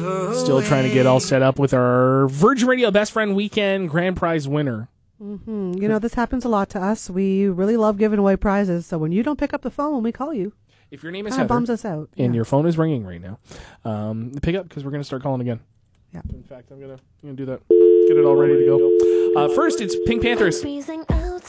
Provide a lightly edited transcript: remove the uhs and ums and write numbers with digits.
Still trying to get all set up with our Virgin Radio Best Friend Weekend grand prize winner. Mm-hmm. You know, this happens a lot to us. We really love giving away prizes. So when you don't pick up the phone when we call you, if your name is Heather, Heather, bums us out. And your phone is ringing right now, pick up because we're going to start calling again. Yeah. In fact, I'm gonna do that. Get it all ready to go. First, it's Pink Panthers.